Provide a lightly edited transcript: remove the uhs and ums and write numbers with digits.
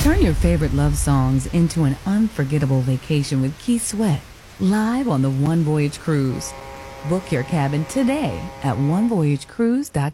Turn your favorite love songs into an unforgettable vacation with Keith Sweat, live on the One Voyage Cruise. Book your cabin today at onevoyagecruise.com.